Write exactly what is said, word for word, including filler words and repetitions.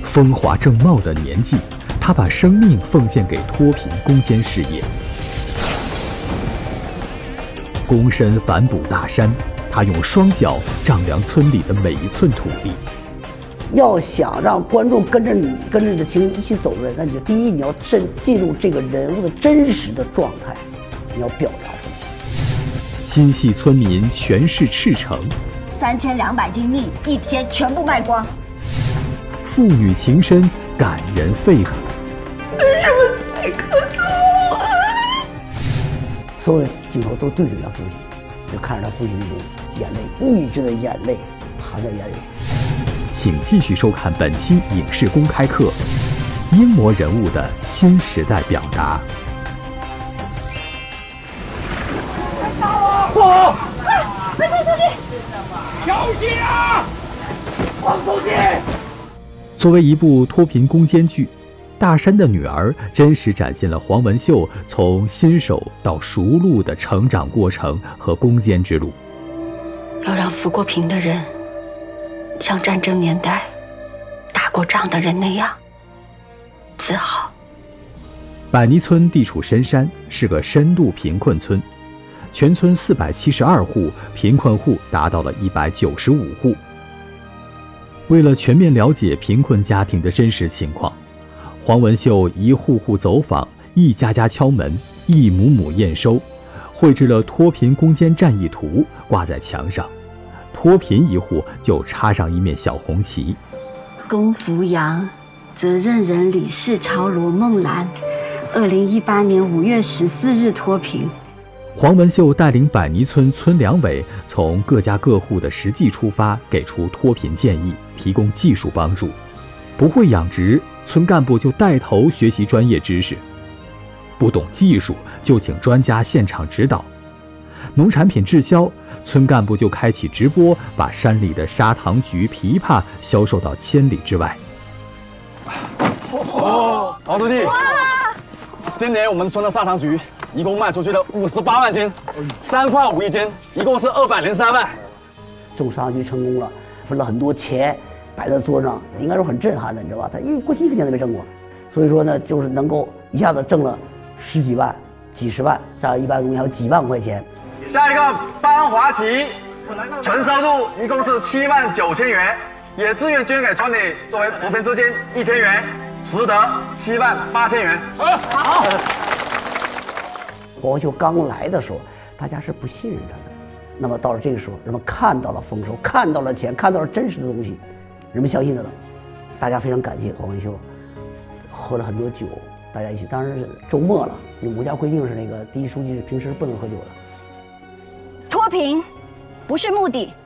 风华正茂的年纪，他把生命奉献给脱贫攻坚事业。躬身反哺大山，他用双脚丈量村里的每一寸土地。 要想让观众跟着你、跟着你的情绪一起走出来，那你就第一，你要真进入这个人物的真实的状态，你要表达什么？ 心系村民全市赤诚， 三千两百斤蜜一天全部卖光。 父女情深，感人肺腑。 为什么这个错？ 所有的镜头都对准他父亲，就看着他父亲那种眼泪，一直的眼泪含在眼里。 请继续收看本期影视公开课《英模人物的新时代表达》。 不好！快快出去！小心啊！放出去！ 作为一部脱贫攻坚剧，《大山的女儿》真实展现了黄文秀从新手到熟路的成长过程和攻坚之路。 要让扶过贫的人像战争年代打过仗的人那样自豪。 百泥村地处深山，是个深度贫困村，全村四百七十二户，贫困户达到了一百九十五户。为了全面了解贫困家庭的真实情况，黄文秀一户户走访，一家家敲门，一亩亩验收，绘制了脱贫攻坚战役图，挂在墙上。脱贫一户就插上一面小红旗。 龚福阳，责任人李世超、罗梦兰，二零一八年五月十四日脱贫。 黄文秀带领百泥村村两委从各家各户的实际出发，给出脱贫建议，提供技术帮助。不会养殖，村干部就带头学习专业知识；不懂技术，就请专家现场指导。农产品滞销，村干部就开启直播，把山里的砂糖橘、枇杷销售到千里之外。 哦，黄书记，今年我们村的砂糖橘一共卖出去了五十八万斤，三块五一斤，一共是二百零三万。 种砂糖橘成功了，分了很多钱摆在桌上，应该说很震撼的，你知道吧？他因为过去一分钱都没挣过，所以说呢，就是能够一下子挣了十几万、几十万，像一般东西还有几万块钱。 下一个班华旗，纯收入一共是七万九千元，也自愿捐给村里作为扶贫资金一千元，实得七万八千元。好。 黄文秀刚来的时候，大家是不信任他的。那么到了这个时候，人们看到了丰收，看到了钱，看到了真实的东西，人们相信他了。大家非常感谢黄文秀，喝了很多酒，大家一起。当时是周末了，因为我们家规定是那个第一书记是平时不能喝酒的。 脱贫不是目的，